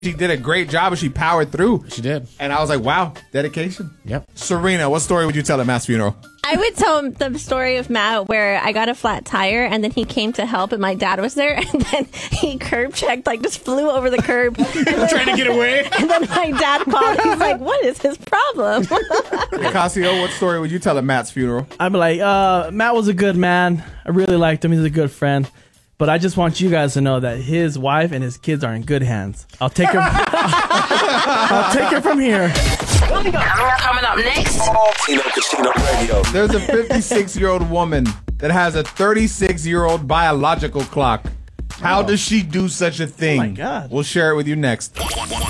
She did a great job and she powered through. She did. And I was like, wow, dedication. Yep. Serena, what story would you tell at Matt's funeral? I would tell him the story of Matt where I got a flat tire and then he came to help and my dad was there and then he curb checked, like just flew over the curb. Trying to get away. And then my dad called. He's like, what is his problem? Casio, what story would you tell at Matt's funeral? I'm like, Matt was a good man. I really liked him. He's a good friend. But I just want you guys to know that his wife and his kids are in good hands. I'll take her. I'll take it from here. Coming up next. Tino Casino Radio. There's a 56-year-old woman that has a 36-year-old biological clock. How does she do such a thing? Oh my God. We'll share it with you next.